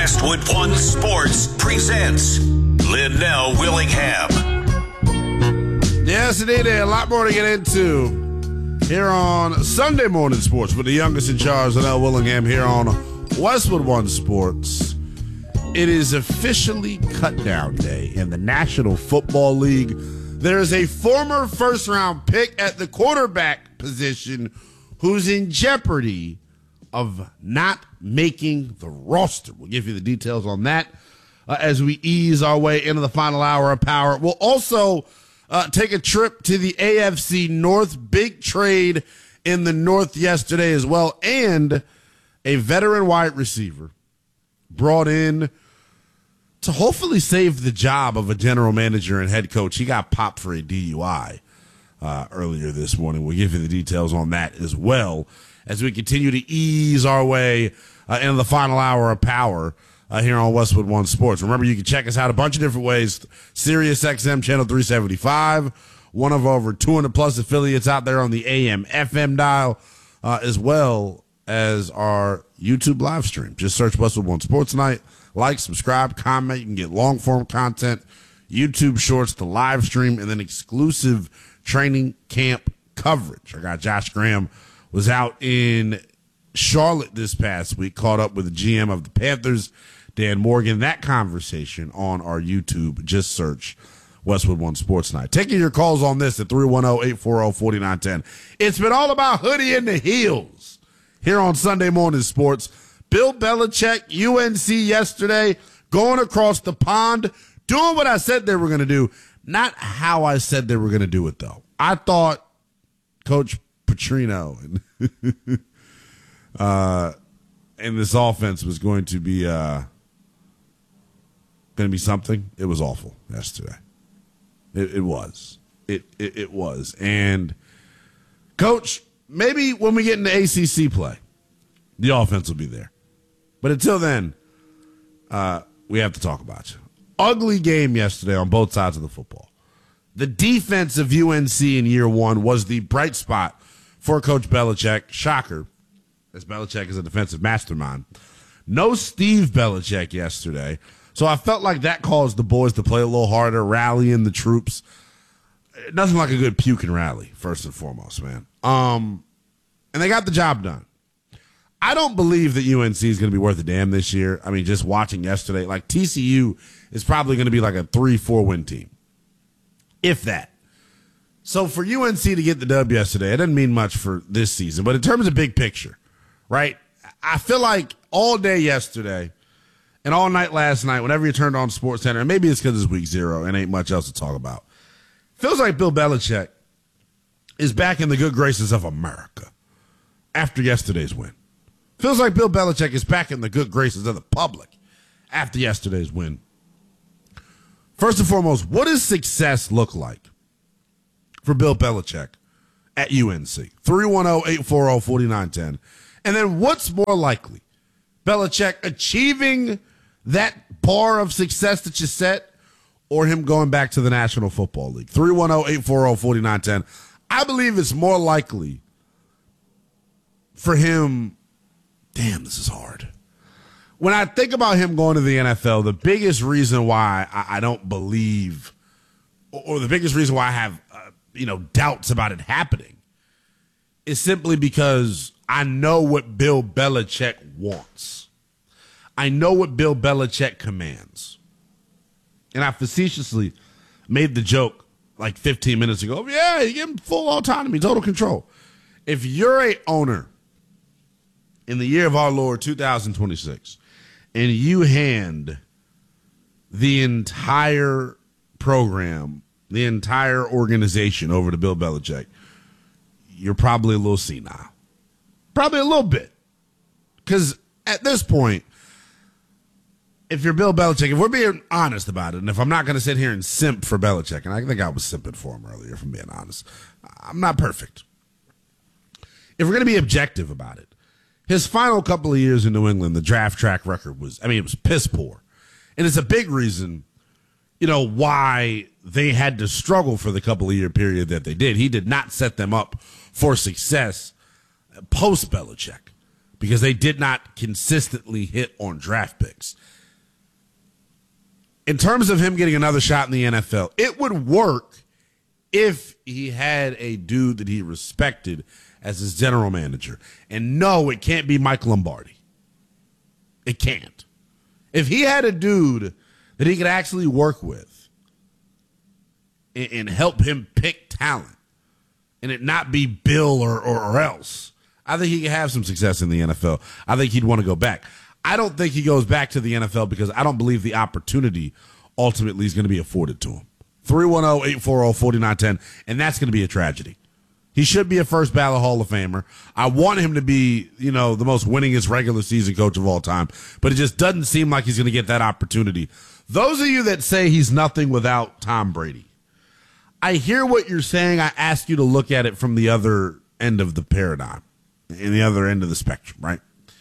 Westwood One Sports presents Linnell Willingham. Yes, indeed. A lot more to get into here on Sunday Morning Sports with the youngest in charge, Linnell Willingham, here on Westwood One Sports. It is officially cut-down day in the National Football League. There is a former first-round pick at the quarterback position who's in jeopardy of not making the roster. We'll give you the details on that as we ease our way into the final hour of power. We'll also take a trip to the AFC North. Big trade in the North yesterday as well. And a veteran wide receiver brought in to hopefully save the job of a general manager and head coach. He got popped for a DUI earlier this morning. We'll give you the details on that as well as we continue to ease our way into the final hour of power here on Westwood One Sports. Remember, you can check us out a bunch of different ways. Sirius XM Channel 375, one of over 200-plus affiliates out there on the AM, FM dial, as well as our YouTube live stream. Just search Westwood One Sports Night. Like, subscribe, comment. You can get long-form content, YouTube shorts, the live stream, and then exclusive training camp coverage. I got Josh Graham was out in Charlotte this past week, caught up with the GM of the Panthers, Dan Morgan. That conversation on our YouTube. Just search Westwood One Sports Night. Taking your calls on this at 310-840-4910. It's been all about Hoodie in the Heels here on Sunday Morning Sports. Bill Belichick, UNC yesterday, going across the pond, doing what I said they were going to do. Not how I said they were going to do it, though. I thought Coach Petrino and this offense was going to be something. It was awful yesterday. It was. It was. And, Coach, maybe when we get into ACC play, the offense will be there. But until then, we have to talk about you. Ugly game yesterday on both sides of the football. The defense of UNC in year one was the bright spot for Coach Belichick. Shocker, as Belichick is a defensive mastermind. No Steve Belichick yesterday. So I felt like that caused the boys to play a little harder, rallying the troops. Nothing like a good puking rally, first and foremost, man. And they got the job done. I don't believe that UNC is going to be worth a damn this year. I mean, just watching yesterday, like TCU is probably going to be like a 3-4 win team, if that. So for UNC to get the dub yesterday, it doesn't mean much for this season. But in terms of big picture, right, I feel like all day yesterday and all night last night, whenever you turned on SportsCenter, and maybe it's because it's week 0 and ain't much else to talk about, feels like Bill Belichick is back in the good graces of America after yesterday's win. Feels like Bill Belichick is back in the good graces of the public after yesterday's win. First and foremost, what does success look like for Bill Belichick at UNC? 310-840-4910. And then what's more likely? Belichick achieving that bar of success that you set, or him going back to the National Football League? 310-840-4910. I believe it's more likely for him. Damn, this is hard. When I think about him going to the NFL, the biggest reason why I don't believe, or the biggest reason why I have, doubts about it happening, is simply because I know what Bill Belichick wants. I know what Bill Belichick commands. And I facetiously made the joke like 15 minutes ago. Yeah, you give him full autonomy, total control. If you're a owner in the year of our Lord 2026, and you hand the entire program, the entire organization over to Bill Belichick, you're probably a little senile. Probably a little bit. Because at this point, if you're Bill Belichick, if we're being honest about it, and if I'm not going to sit here and simp for Belichick, and I think I was simping for him earlier, if I'm being honest, I'm not perfect. If we're going to be objective about it, his final couple of years in New England, the draft track record was, it was piss poor. And it's a big reason, why they had to struggle for the couple of year period that they did. He did not set them up for success post Belichick because they did not consistently hit on draft picks. in terms of him getting another shot in the NFL, it would work if he had a dude that he respected as his general manager. And no, it can't be Mike Lombardi. It can't. If he had a dude that he could actually work with and help him pick talent and it not be Bill or else, I think he could have some success in the NFL. I think he'd want to go back. I don't think he goes back to the NFL because I don't believe the opportunity ultimately is going to be afforded to him. 310-840-4910, and that's going to be a tragedy. He should be a first ballot Hall of Famer. I want him to be, the most winningest regular season coach of all time, but it just doesn't seem like he's going to get that opportunity. Those of you that say he's nothing without Tom Brady, I hear what you're saying. I ask you to look at it from the other end of the paradigm, in the other end of the spectrum, right?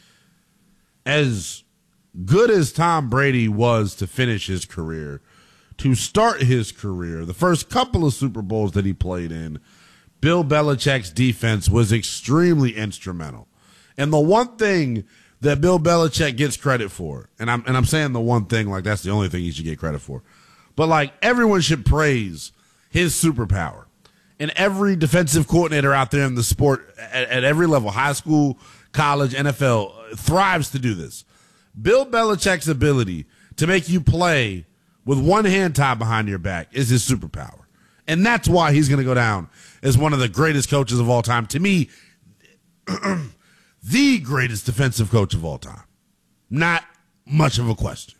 As good as Tom Brady was to finish his career, to start his career, the first couple of Super Bowls that he played in, Bill Belichick's defense was extremely instrumental. And the one thing that Bill Belichick gets credit for, and I'm saying the one thing like that's the only thing he should get credit for, but like everyone should praise his superpower. And every defensive coordinator out there in the sport at every level, high school, college, NFL, thrives to do this. Bill Belichick's ability to make you play with one hand tied behind your back is his superpower. And that's why he's going to go down as one of the greatest coaches of all time. To me, the greatest defensive coach of all time. Not much of a question.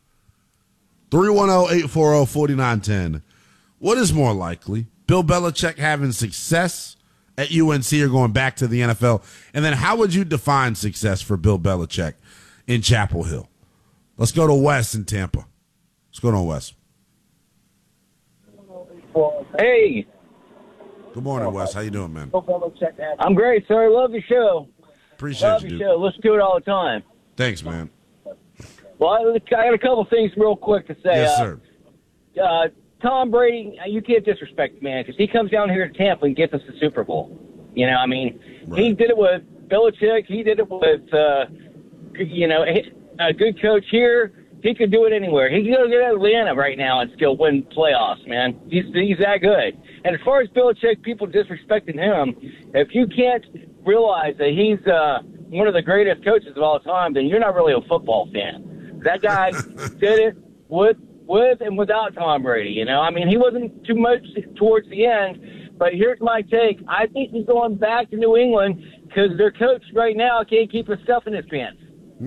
310-840-4910. What is more likely? Bill Belichick having success at UNC or going back to the NFL? And then how would you define success for Bill Belichick in Chapel Hill? Let's go to Wes in Tampa. What's going on, Wes? Hey. Good morning, Wes. How you doing, man? I'm great, sir. Love your show. Appreciate Love you, your dude. show. Listen to it all the time. Thanks, man. Well, I got a couple things real quick to say. Yes, sir. Tom Brady, you can't disrespect the man because he comes down here to Tampa and gets us the Super Bowl. Right. He did it with Belichick. He did it with, a good coach here. He could do it anywhere. He can go to Atlanta right now and still win playoffs, man. He's that good. And as far as Belichick, people disrespecting him, if you can't realize that he's one of the greatest coaches of all time, then you're not really a football fan. That guy did it with and without Tom Brady, He wasn't too much towards the end, but here's my take. I think he's going back to New England because their coach right now can't keep his stuff in his pants.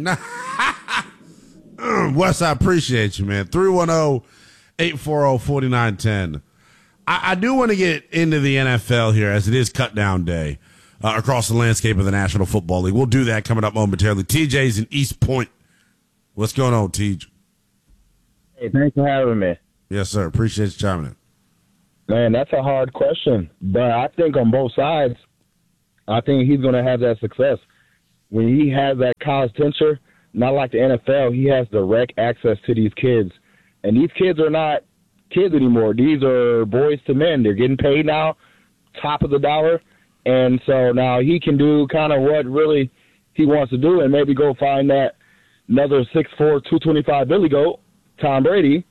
Wes, I appreciate you, man. 310-840-4910. I do want to get into the NFL here as it is cut down day across the landscape of the National Football League. We'll do that coming up momentarily. TJ's in East Point. What's going on, TJ? Hey, thanks for having me. Yes, sir. Appreciate you chiming in. Man, that's a hard question. But I think on both sides, I think he's going to have that success. When he has that college tenure, not like the NFL, he has direct access to these kids. And these kids are not kids anymore. These are boys to men. They're getting paid now, top of the dollar. And so now he can do kind of what really he wants to do and maybe go find that another 6'4", 225 Billy Goat, Tom Brady,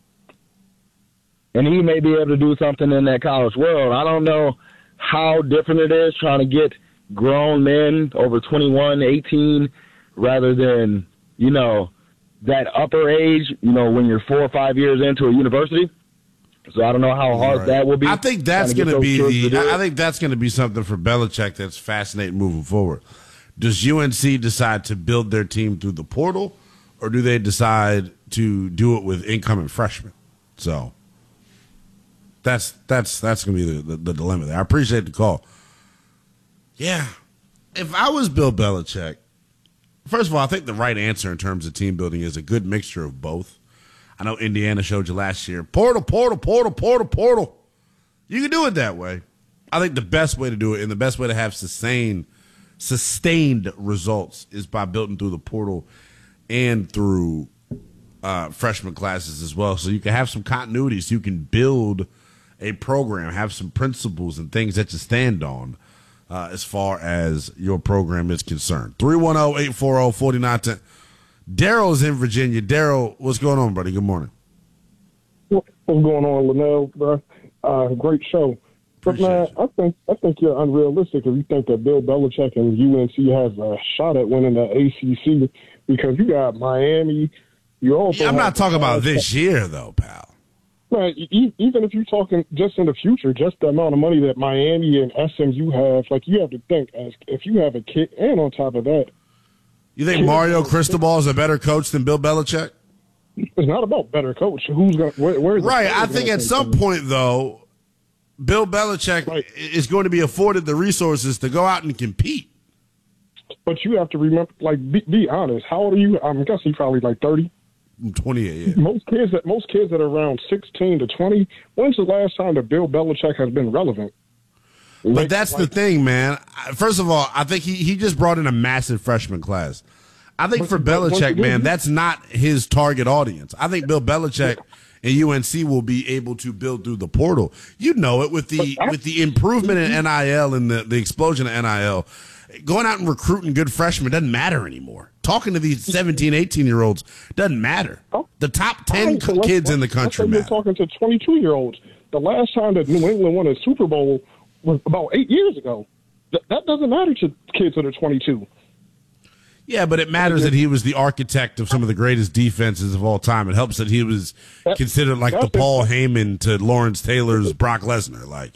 and he may be able to do something in that college world. I don't know how different it is trying to get grown men over 21, 18, rather than, that upper age, when you're 4 or 5 years into a university. So I don't know how hard that will be. I think that's going to be I think that's going to be something for Belichick that's fascinating moving forward. Does UNC decide to build their team through the portal, or do they decide to do it with incoming freshmen? So that's going to be the dilemma there. I appreciate the call. Yeah. If I was Bill Belichick, first of all, I think the right answer in terms of team building is a good mixture of both. I know Indiana showed you last year, portal. You can do it that way. I think the best way to do it and the best way to have sustained results is by building through the portal and through freshman classes as well. So you can have some continuity, so you can build a program, have some principles and things that you stand on as far as your program is concerned. 310-840-4910. Daryl's in Virginia. Daryl, what's going on, buddy? Good morning. What's going on, Linnell, bro? Great show. But man, I think you're unrealistic if you think that Bill Belichick and UNC has a shot at winning the ACC because you got Miami. You also I'm not talking about this year, though, pal. Man, even if you're talking just in the future, just the amount of money that Miami and SMU have, like you have to think as if you have a kid, and on top of that, you think Mario Cristobal is a better coach than Bill Belichick? It's not about better coach. Who's going? Where's right? I think at some point, though, Bill Belichick is going to be afforded the resources to go out and compete. But you have to remember, like, be honest. How old are you? I'm guessing probably like 30. I'm 28. Yeah. Most kids that are around 16 to 20. When's the last time that Bill Belichick has been relevant? But that's the thing, man. First of all, I think he just brought in a massive freshman class. I think for Belichick, man, that's not his target audience. I think Bill Belichick and UNC will be able to build through the portal. You know it with the improvement in NIL and the explosion of NIL. Going out and recruiting good freshmen doesn't matter anymore. Talking to these 17, 18-year-olds doesn't matter. The top 10 kids in the country matter. You're talking to 22-year-olds. The last time that New England won a Super Bowl was about 8 years ago. That doesn't matter to kids that are 22. Yeah, but it matters that he was the architect of some of the greatest defenses of all time. It helps that he was considered like the Paul Heyman to Lawrence Taylor's Brock Lesnar. Like,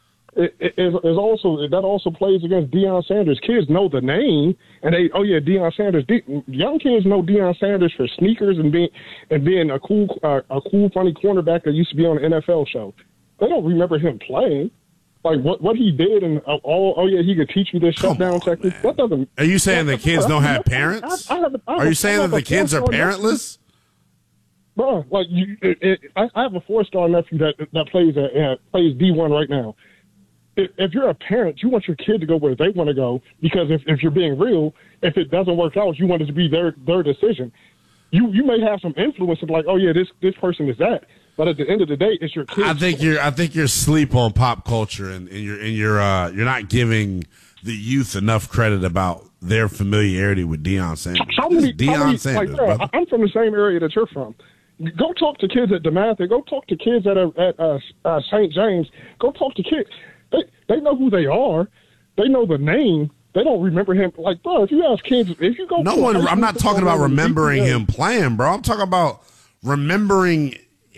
that also plays against Deion Sanders. Kids know the name, and Deion Sanders. Young kids know Deion Sanders for sneakers and being a cool, funny cornerback that used to be on an NFL show. They don't remember him playing. Like what he did, and he could teach you this shutdown technique. Man. That doesn't. Are you saying the kids don't have parents? Are you saying that the kids are parentless? Bro, like I have a 4-star nephew that plays D1 right now. If you're a parent, you want your kid to go where they want to go because if you're being real, if it doesn't work out, you want it to be their decision. You may have some influence of like, this person is that. But at the end of the day, it's your kids. I think you're asleep on pop culture, and you're not giving the youth enough credit about their familiarity with Deion Sanders. Deion Sanders, brother. I'm from the same area that you're from. Go talk to kids at DeMatha. Go talk to kids at St. James. Go talk to kids. They know who they are. They know the name. They don't remember him. Like, bro, if you ask kids, if you go, I'm not talking about remembering him playing, bro. I'm talking about remembering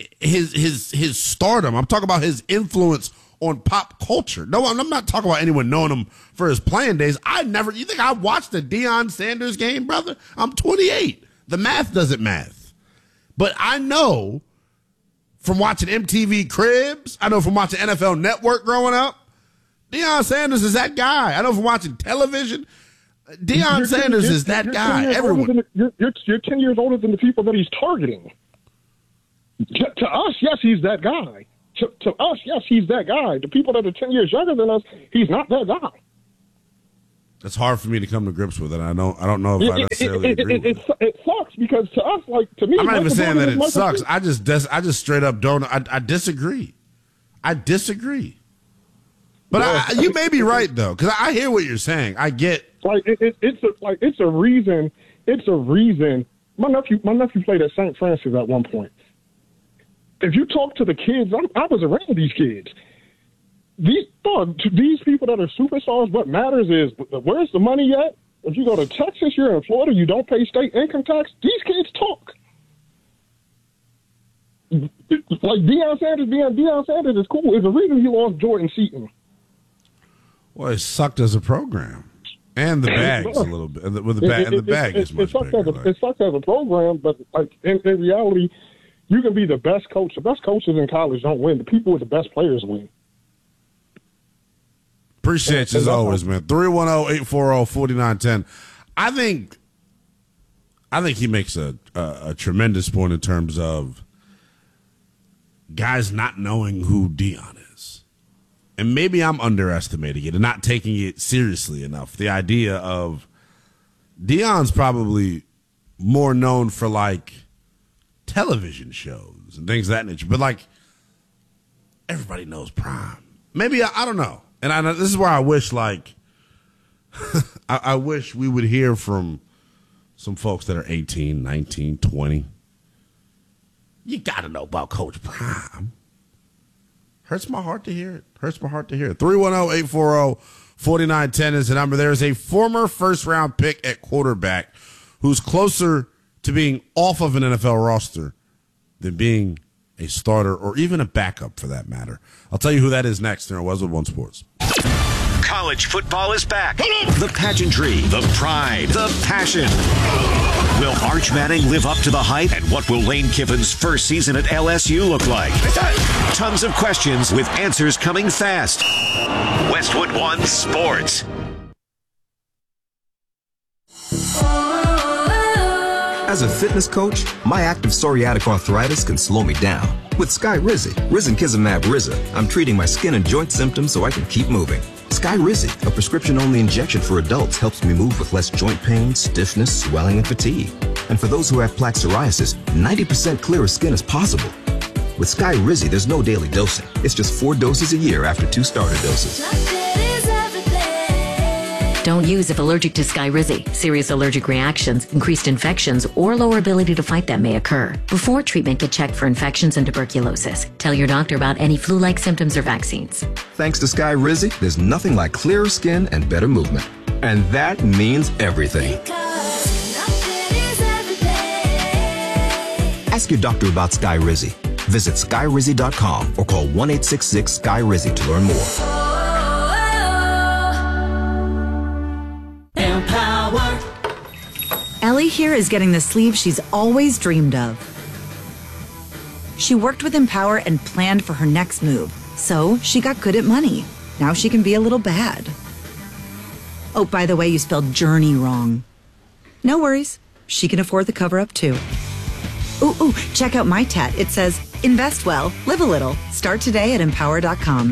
his stardom. I'm talking about his influence on pop culture. No, I'm not talking about anyone knowing him for his playing days. You think I watched the Deion Sanders game, brother? I'm 28. The math doesn't math. But I know from watching MTV Cribs, I know from watching NFL Network growing up, Deion Sanders is that guy. I know from watching television, Deion Sanders is that guy. Everyone. You're 10 years older than the people that he's targeting. To us, yes, he's that guy. To us, yes, he's that guy. The people that are 10 years younger than us, he's not that guy. That's hard for me to come to grips with it. I don't know if I necessarily agree with it. It sucks because to us, like to me, I'm not even saying that it sucks. I just straight up don't. I disagree. I disagree. But you may be right though, because I hear what you're saying. I get it's a reason. It's a reason. My nephew played at St. Francis at one point. If you talk to the kids, I was around these kids. These people that are superstars, what matters is where's the money at? If you go to Texas, you're in Florida, you don't pay state income tax. These kids talk. Like Deion Sanders is cool. There's a reason he lost Jordan Seaton. Well, it sucked as a program. And the bags a little bit. With the bag is much bigger. It sucks as a program, but like in reality, you can be the best coach. The best coaches in college don't win. The people with the best players win. Appreciate you as always, man. 310-840-4910. I think he makes a tremendous point in terms of guys not knowing who Deion is. And maybe I'm underestimating it and not taking it seriously enough. The idea of Deion's probably more known for like television shows and things of that nature. But like everybody knows Prime. Maybe I don't know. And this is where I wish like I wish we would hear from some folks that are 18, 19, 20. You got to know about Coach Prime. Hurts my heart to hear it. 310-840-4910 is the number. There is a former first-round pick at quarterback who's closer to being off of an NFL roster than being a starter or even a backup for that matter. I'll tell you who that is next here on Westwood One Sports. College football is back. The pageantry, the pride, the passion. Will Arch Manning live up to the hype? And what will Lane Kiffin's first season at LSU look like? Tons of questions with answers coming fast. Westwood One Sports. As a fitness coach, my active psoriatic arthritis can slow me down. With Skyrizi, Risankizumab Riza, I'm treating my skin and joint symptoms so I can keep moving. Skyrizi, a prescription-only injection for adults, helps me move with less joint pain, stiffness, swelling, and fatigue. And for those who have plaque psoriasis, 90% clearer skin is possible. With Skyrizi, there's no daily dosing. It's just 4 doses a year after 2 starter doses. Don't use if allergic to Skyrizi. Serious allergic reactions, increased infections, or lower ability to fight them may occur. Before treatment, get checked for infections and tuberculosis. Tell your doctor about any flu-like symptoms or vaccines. Thanks to Skyrizi, there's nothing like clearer skin and better movement. And that means everything. Ask your doctor about Skyrizi. Visit Skyrizi.com or call 1-866-SKY-RIZI to learn more. Ellie here is getting the sleeve she's always dreamed of. She worked with Empower and planned for her next move, so she got good at money. Now she can be a little bad. Oh, by the way, you spelled journey wrong. No worries. She can afford the cover-up, too. Ooh, check out my tat. It says, invest well, live a little. Start today at Empower.com.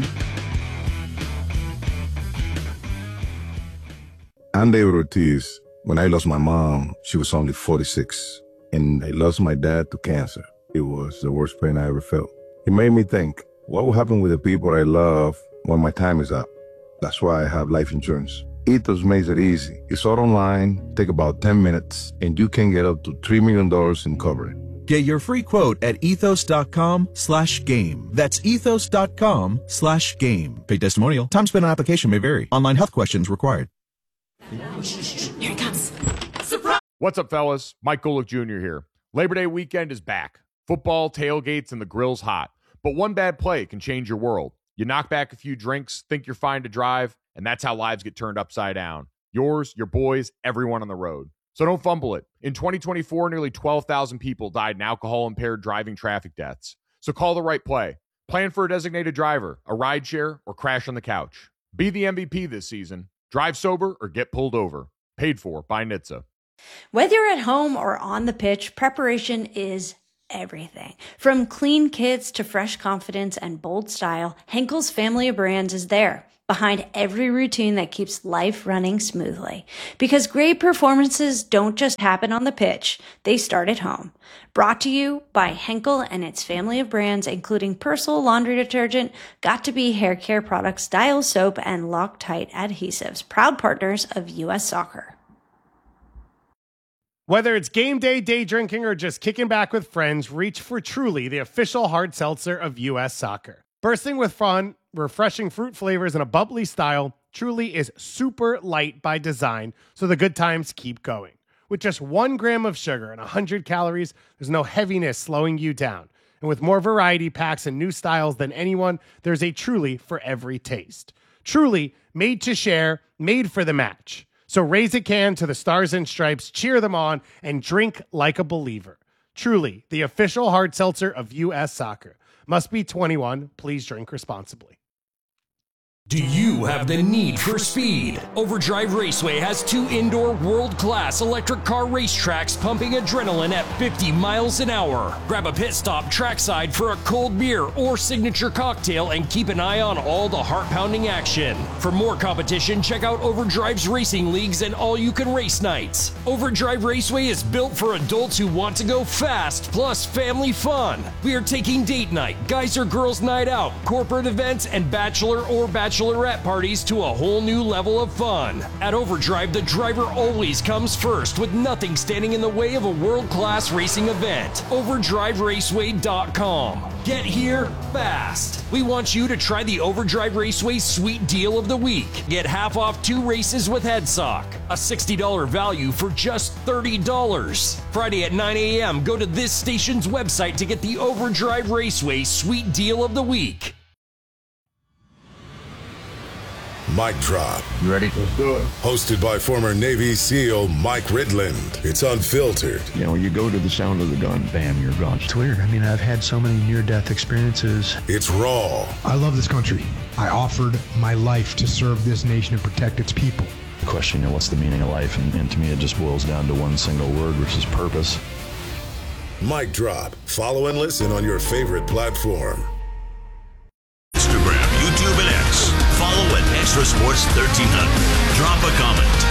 I'm David Ortiz. When I lost my mom, she was only 46, and I lost my dad to cancer. It was the worst pain I ever felt. It made me think, what will happen with the people I love when my time is up? That's why I have life insurance. Ethos makes it easy. It's all online, take about 10 minutes, and you can get up to $3 million in coverage. Get your free quote at ethos.com/game. That's ethos.com/game. Paid testimonial. Time spent on application may vary. Online health questions required. Here it comes. Surprise! What's up, fellas? Mike Golick Jr. here. Labor Day weekend is back. Football, tailgates, and the grill's hot. But one bad play can change your world. You knock back a few drinks, think you're fine to drive, and that's how lives get turned upside down. Yours, your boys, everyone on the road. So don't fumble it. In 2024, nearly 12,000 people died in alcohol-impaired driving traffic deaths. So call the right play. Plan for a designated driver, a rideshare, or crash on the couch. Be the MVP this season. Drive sober or get pulled over. Paid for by NHTSA. Whether you're at home or on the pitch, preparation is everything. From clean kits to fresh confidence and bold style, Henkel's family of brands is there, behind every routine that keeps life running smoothly. Because great performances don't just happen on the pitch, they start at home. Brought to you by Henkel and its family of brands, including Persil laundry detergent, Got2b hair care products, Dial soap, and Loctite adhesives, proud partners of U.S. Soccer. Whether it's game day, day drinking, or just kicking back with friends, reach for Truly, the official hard seltzer of U.S. Soccer. Bursting with fun, refreshing fruit flavors, and a bubbly style, Truly is super light by design, so the good times keep going. With just 1 gram of sugar and 100 calories, there's no heaviness slowing you down. And with more variety packs and new styles than anyone, there's a Truly for every taste. Truly, made to share, made for the match. So raise a can to the Stars and Stripes, cheer them on, and drink like a believer. Truly, the official hard seltzer of U.S. Soccer. Must be 21. Please drink responsibly. Do you have the need for speed? Overdrive Raceway has 2 indoor world-class electric car racetracks pumping adrenaline at 50 miles an hour. Grab a pit stop trackside for a cold beer or signature cocktail and keep an eye on all the heart-pounding action. For more competition, check out Overdrive's racing leagues and all-you-can race nights. Overdrive Raceway is built for adults who want to go fast, plus family fun. We are taking date night, guys or girls night out, corporate events, and bachelor or bachelorette bachelorette parties to a whole new level of fun. At Overdrive, the driver always comes first with nothing standing in the way of a world-class racing event. OverdriveRaceway.com. Get here fast. We want you to try the Overdrive Raceway Sweet Deal of the Week. Get half off 2 races with HeadSock. A $60 value for just $30. Friday at 9 a.m., go to this station's website to get the Overdrive Raceway Sweet Deal of the Week. Mic Drop. You ready? Let's do it. Hosted by former Navy SEAL Mike Ridland. It's unfiltered. You know, you go to the sound of the gun, bam, you're gone. It's weird. I mean, I've had so many near-death experiences. It's raw. I love this country. I offered my life to serve this nation and protect its people. The question, you know, what's the meaning of life? And to me, it just boils down to one single word, which is purpose. Mic Drop. Follow and listen on your favorite platform. Instagram, YouTube, and X. Follow at Extra Sports 1300. Drop a comment.